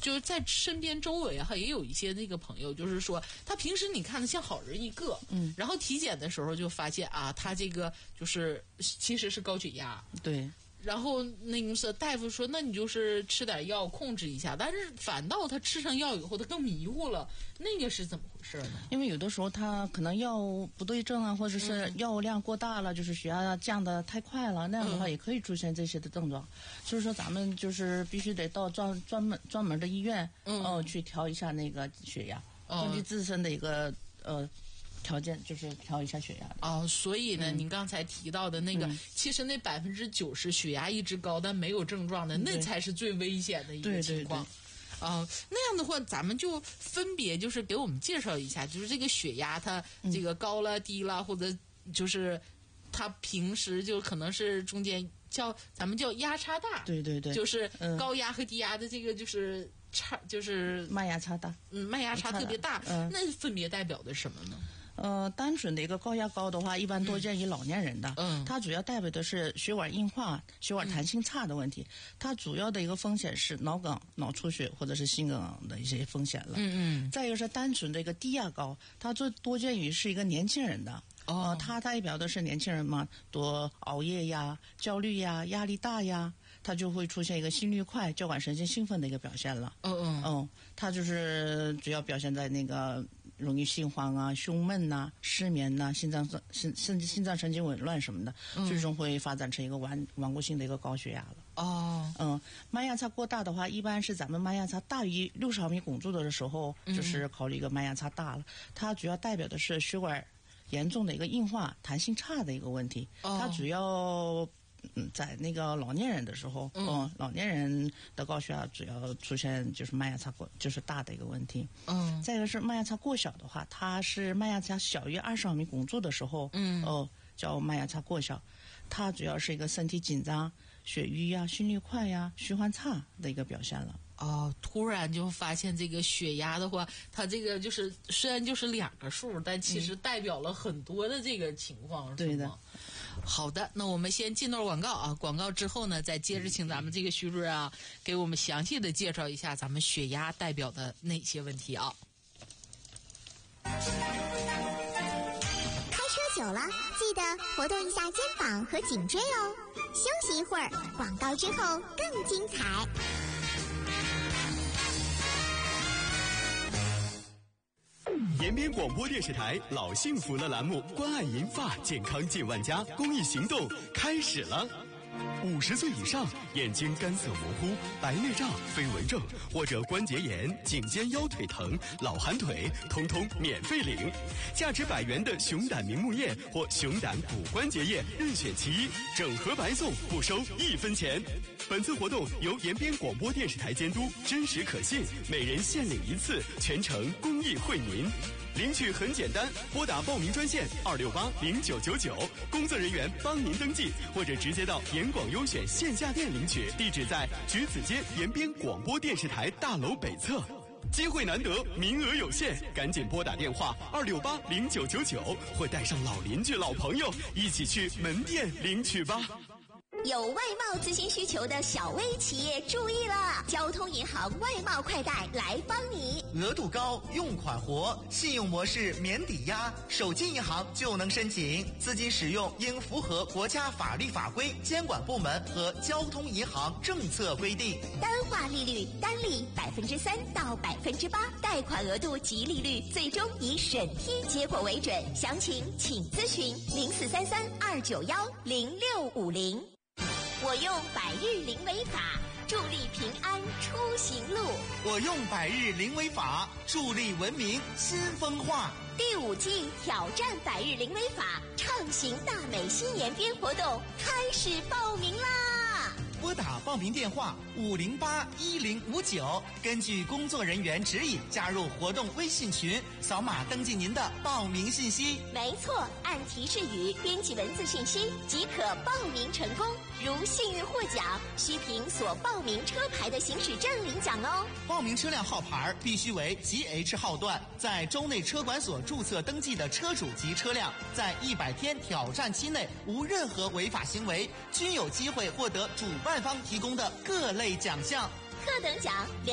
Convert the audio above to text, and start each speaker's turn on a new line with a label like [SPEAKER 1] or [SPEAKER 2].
[SPEAKER 1] 就是在身边周围哈也有一些那个朋友，就是说他平时你看的像好人一个，然后体检的时候就发现啊，他这个就是其实是高血压，
[SPEAKER 2] 对。
[SPEAKER 1] 然后那个是大夫说，那你就是吃点药控制一下，但是反倒他吃上药以后，他更迷糊了，那个是怎么回事呢？
[SPEAKER 2] 因为有的时候他可能药不对症啊，或者是药物量过大了，就是血压降得太快了，那样的话也可以出现这些的症状。所以说咱们就是必须得到专门的医院，去调一下那个血压，根据自身的一个条件，就是调一下血压的。
[SPEAKER 1] 所以呢，您刚才提到的那个，其实那90%血压一直高但没有症状的，那才是最危险的一个情况。那样的话，咱们就分别就是给我们介绍一下，就是这个血压它这个高了、低了，或者就是它平时就可能是中间咱们叫压差大，
[SPEAKER 2] 对，
[SPEAKER 1] 就是高压和低压的这个就是差，就是
[SPEAKER 2] 脉压差大，
[SPEAKER 1] 脉压差特别大，那分别代表的什么呢？
[SPEAKER 2] 单纯的一个高压高的话，一般多见于老年人的。它主要代表的是血管硬化、血管弹性差的问题。它主要的一个风险是脑梗、脑出血或者是心梗的一些风险了。再一个是单纯的一个低压高，它最多见于是一个年轻人的。它代表的是年轻人嘛，多熬夜呀、焦虑呀、压力大呀，它就会出现一个心率快、交感神经兴奋的一个表现了。它就是主要表现在那个容易心慌啊、胸闷呐、失眠呐、甚至心脏神经紊乱什么的，最终会发展成一个顽固性的一个高血压了。脉压差过大的话，一般是咱们脉压差大于60毫米汞柱的时候，就是考虑一个脉压差大了。它主要代表的是血管严重的一个硬化、弹性差的一个问题。它主要在那个老年人的时候，老年人的高血压主要出现就是脉压差就是大的一个问题。再一个是脉压差过小的话，它是脉压差小于20毫米汞柱的时候，叫脉压差过小。它主要是一个身体紧张、血瘀呀、心率快呀、循环差的一个表现了。
[SPEAKER 1] 突然就发现这个血压的话，它这个就是虽然就是2个数，但其实代表了很多的这个情况，
[SPEAKER 2] 对的。
[SPEAKER 1] 好的，那我们先进段广告啊，广告之后呢，再接着请咱们这个徐主任啊，给我们详细的介绍一下咱们血压代表的哪些问题啊。
[SPEAKER 3] 开车久了，记得活动一下肩膀和颈椎哦。休息一会儿，广告之后更精彩。
[SPEAKER 4] 延边广播电视台老幸福的栏目关爱银发健康近万家公益行动开始了。50岁以上眼睛干涩模糊、白内障、飞蚊症或者关节炎、颈肩腰腿疼、老寒腿，通通免费领。价值100元的熊胆明目液或熊胆骨关节液任选其一，整盒白送，不收1分钱。本次活动由延边广播电视台监督，真实可信，每人限领1次，全程公益惠民。领取很简单，拨打报名专线2680999，工作人员帮您登记，或者直接到延广优选线下店领取，地址在橘子街延边广播电视台大楼北侧。机会难得，名额有限，赶紧拨打电话2680999，或带上老邻居、老朋友一起去门店领取吧。
[SPEAKER 3] 有外贸咨询需求的小微企业注意了，交通银行外贸快贷来帮你。
[SPEAKER 5] 额度高，用款活，信用模式免抵押，手机银行就能申请。资金使用应符合国家法律法规、监管部门和交通银行政策规定。
[SPEAKER 3] 单化利率单利3%到8%，贷款额度及利率最终以审批结果为准。详情请咨询043329105650。我用百日零违法助力平安出行路，
[SPEAKER 5] 我用百日零违法助力文明新风化。
[SPEAKER 3] 第5季挑战百日零违法畅行大美新延边活动开始报名啦！
[SPEAKER 5] 拨打报名电话5081059，根据工作人员指引加入活动微信群，扫码登记您的报名信息。
[SPEAKER 3] 没错，按提示语编辑文字信息即可报名成功。如幸运获奖，需凭所报名车牌的行驶证领奖哦。
[SPEAKER 5] 报名车辆号牌必须为 GH 号段，在州内车管所注册登记的车主及车辆，在100天挑战期内无任何违法行为，均有机会获得主办方提供的各类奖项。
[SPEAKER 3] 特等奖